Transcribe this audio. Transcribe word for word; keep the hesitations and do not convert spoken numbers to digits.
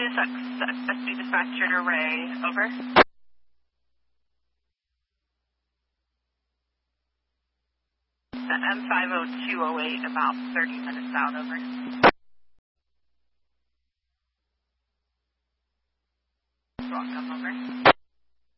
S B dispatcher to Ray, over. The M five oh two oh eight, about thirty minutes out, over. Welcome, over.